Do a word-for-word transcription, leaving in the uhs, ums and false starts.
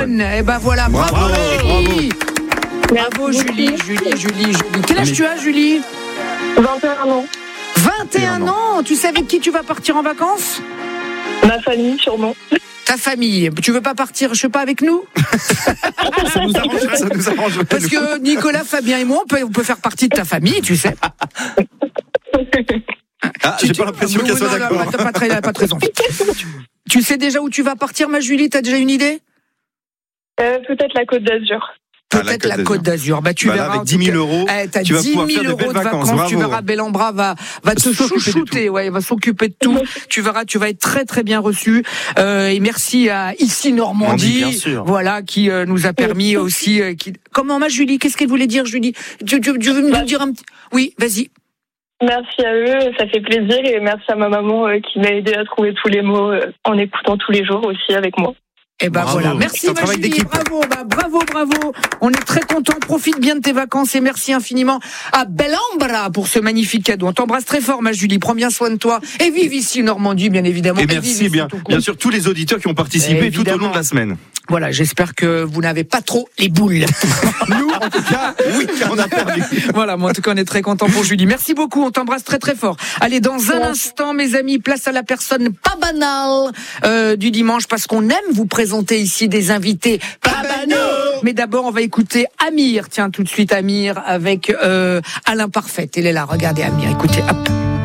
téléphone. Et ben voilà, bravo, Bravo, Julie. Bravo Julie, Julie, Julie, Julie. Quel âge Mais- tu as, Julie? vingt et un ans. vingt et un ans. Tu sais avec qui tu vas partir en vacances? Ma famille, sûrement. Ta famille. Tu veux pas partir, je sais pas, avec nous? Ça nous arrangerait, ça nous arrangerait. Parce que Nicolas, Fabien et moi, on peut, on peut faire partie de ta famille, tu sais. Ah, Tu- j'ai tu- pas l'impression Non, qu'elle soit non, non, d'accord. T'as pas très, pas très envie. Tu- Tu sais déjà où tu vas partir, ma Julie? T'as déjà une idée? Euh, peut-être la Côte d'Azur. Ah, la Peut-être Côte la d'Azur. Côte d'Azur. Bah, tu Bah là, verras. avec en dix tout mille cas. euros, Eh, t'as tu vas dix pouvoir faire mille de euros belles de vacances, vacances. Tu bravo. verras, Bellambra va, va te S'occuper de chouchouter. Ouais, il va s'occuper de tout. Tu verras, tu vas être très, très bien reçu. Euh, et merci à Ici Normandie. Normandie, bien sûr. Voilà, qui euh, nous a permis aussi, euh, qui... Comment, ma Julie? Qu'est-ce qu'elle voulait dire, Julie? Tu, tu, tu veux me dire un petit, oui, vas-y. Merci à eux, ça fait plaisir. Et merci à ma maman euh, qui m'a aidé à trouver tous les mots euh, en écoutant tous les jours aussi avec moi. Eh ben Bravo. voilà, merci C'est un ma travail Julie, d'équipe. bravo, bah, bravo, bravo. On est très contents, profite bien de tes vacances et merci infiniment à Bellambra pour ce magnifique cadeau. On t'embrasse très fort ma Julie, prends bien soin de toi et vive ici Normandie bien évidemment. Et vive merci ici, bien, tout court. bien sûr, tous les auditeurs qui ont participé tout au Évidemment. long de la semaine. Voilà, j'espère que vous n'avez pas trop les boules. Nous, en tout cas, oui, on a perdu. Voilà, moi en tout cas on est très contents pour Julie. Merci beaucoup, on t'embrasse très très fort. Allez, dans un instant mes amis, place à la personne pas banale euh, du dimanche parce qu'on aime vous présenter ici des invités pas banaux. Mais d'abord on va écouter Amir. Tiens tout de suite Amir avec euh, Alain Parfait. Il est là, regardez Amir, écoutez. Hop.